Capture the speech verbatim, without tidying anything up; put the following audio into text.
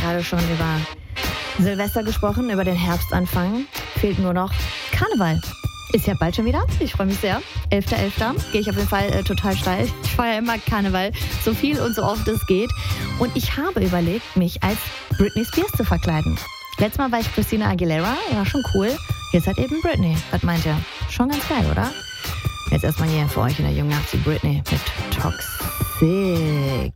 gerade schon über Silvester gesprochen, über den Herbstanfang. Fehlt nur noch Karneval. Ist ja bald schon wieder. Ich freue mich sehr. elfter elfter gehe ich auf jeden Fall äh, total steil. Ich feiere immer Karneval, so viel und so oft es geht. Und ich habe überlegt, mich als Britney Spears zu verkleiden. Letztes Mal war ich Christina Aguilera, war schon cool. Jetzt halt eben Britney. Was meint ihr? Schon ganz geil, oder? Jetzt erstmal hier für euch in der jungen Nacht zu Britney mit Toxic.